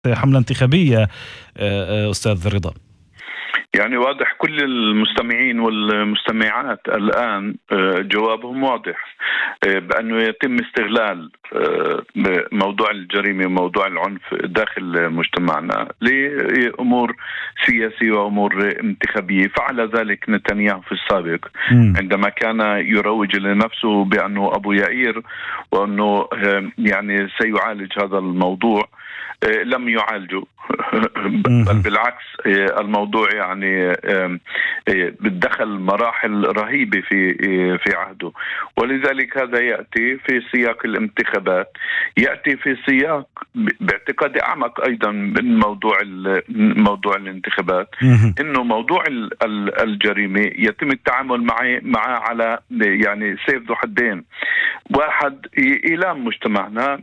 حملة انتخابية أستاذ رضا. يعني واضح كل المستمعين والمستمعات الآن جوابهم واضح بأنه يتم استغلال موضوع الجريمة وموضوع العنف داخل مجتمعنا لأمور سياسية وأمور انتخابية. فعل ذلك نتنياهو في السابق عندما كان يروج لنفسه بأنه أبو يائير وأنه يعني سيعالج هذا الموضوع. لم يعالجوا، بل بالعكس الموضوع يعني بدخل مراحل رهيبة في عهده. ولذلك هذا يأتي في سياق الانتخابات، يأتي في سياق باعتقادي أعمق أيضا من موضوع الانتخابات، إنه موضوع الجريمة يتم التعامل معه على يعني سيف ذو حدين. واحد، إيلام مجتمعنا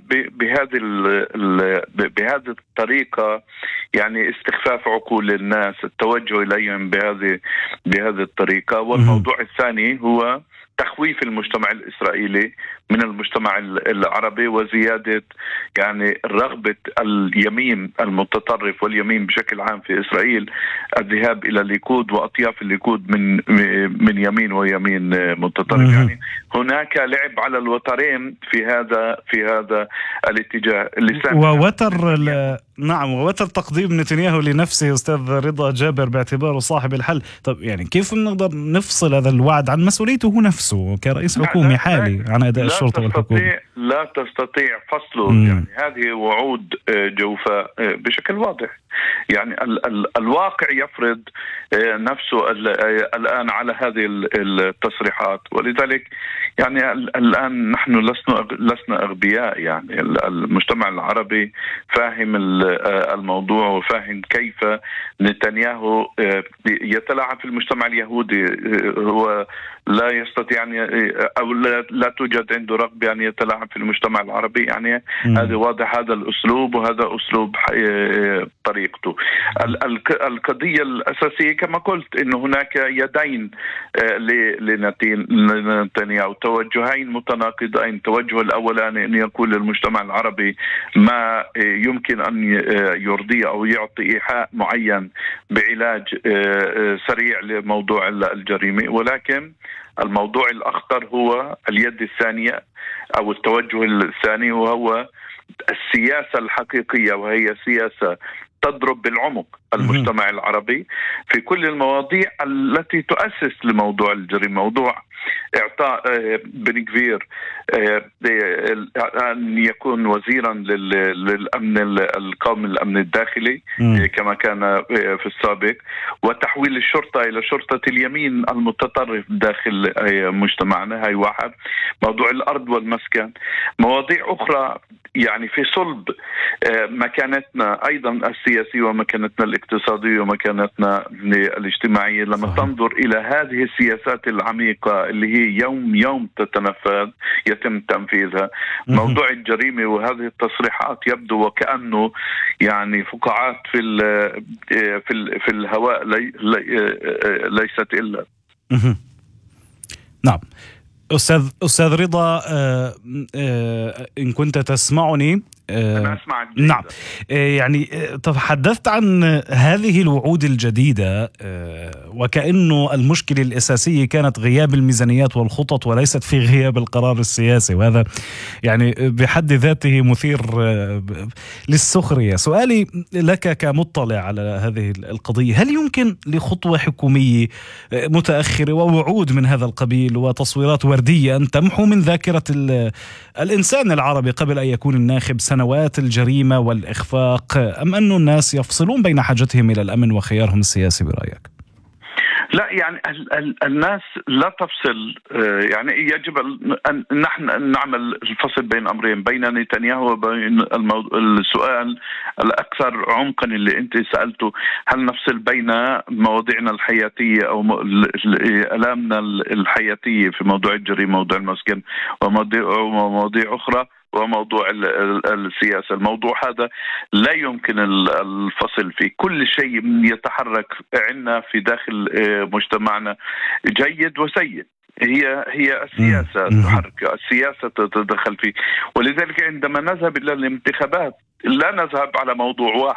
بهذه الطريقة، يعني استخفاف عقول الناس، التوجه إليهم بهذه الطريقة. والموضوع الثاني هو تخويف المجتمع الإسرائيلي من المجتمع العربي، وزيادة يعني رغبة اليمين المتطرف واليمين بشكل عام في إسرائيل الذهاب إلى الليكود وأطياف الليكود من يمين ويمين متطرف. يعني هناك لعب على الوترين في هذا الاتجاه. ووتر تقديم نتنياهو لنفسه أستاذ رضا جابر باعتباره صاحب الحل. طب يعني كيف نقدر نفصل هذا الوعد عن مسؤوليته نفسه كرئيس حكومي حالي عن أداء الشرطة والحكومة؟ لا تستطيع فصله. يعني هذه وعود جوفاء بشكل واضح. يعني الواقع يفرض نفسه الآن على هذه التصريحات. ولذلك يعني الآن نحن لسنا أغبياء. يعني المجتمع العربي فاهم الموضوع وفاهم كيف نتنياهو يتلاعب في المجتمع اليهودي. هو لا يستطيع أو لا توجد عنده رغبة أن يتلاعب في المجتمع العربي. يعني هذا واضح، هذا الأسلوب، وهذا أسلوب طريقته. القضية الأساسية كما قلت إنه هناك يدين لنتنياهو، توجهين متناقضين. التوجه الأولاني أن يقول للمجتمع العربي ما يمكن أن يرضيه أو يعطي إيحاء معين بعلاج سريع لموضوع الجريمة. ولكن الموضوع الأخطر هو اليد الثانية أو التوجه الثاني، وهو السياسة الحقيقية، وهي سياسة تضرب بالعمق المجتمع العربي في كل المواضيع التي تؤسس لموضوع الجريمة. موضوع إعطاء بن غفير أن يكون وزيرا للأمن القومي، الأمن الداخلي كما كان في السابق، وتحويل الشرطة إلى شرطة اليمين المتطرف داخل مجتمعنا. هاي واحد. موضوع الأرض والمسكن، مواضيع أخرى يعني في صلب مكانتنا أيضا السياسية ومكانتنا الاقتصادية ومكانتنا الاجتماعية. لما تنظر إلى هذه السياسات العميقة اللي هي يوم يوم تتنفذ يتم تنفيذها، موضوع الجريمة وهذه التصريحات يبدو وكأنه يعني فقاعات في الهواء ليست إلا. نعم أستاذ رضا، إن كنت تسمعني. أنا أسمعك. نعم. يعني تحدثت عن هذه الوعود الجديدة وكأنه المشكلة الأساسية كانت غياب الميزانيات والخطط وليست في غياب القرار السياسي، وهذا يعني بحد ذاته مثير للسخرية. سؤالي لك كمطلع على هذه القضية، هل يمكن لخطوة حكومية متأخرة ووعود من هذا القبيل وتصويرات وردية أن تمحو من ذاكرة الإنسان العربي قبل أن يكون الناخب سنوات الجريمة والإخفاق، أم أن الناس يفصلون بين حاجتهم إلى الأمن وخيارهم السياسي برأيك؟ لا، يعني الناس لا تفصل. يعني يجب أن نحن نعمل الفصل بين أمرين، بين نتنياهو وبين السؤال الأكثر عمقا اللي أنت سألته، هل نفصل بين مواضيعنا الحياتية أو ألامنا الحياتية في موضوع الجريمة، موضوع المسكن، ومواضيع أخرى، وموضوع السياسة. الموضوع هذا لا يمكن الفصل فيه. كل شيء يتحرك عندنا في داخل مجتمعنا جيد وسيء. هي السياسة تحرك، السياسة تتدخل فيه. ولذلك عندما نذهب إلى الانتخابات لا نذهب على موضوع واحد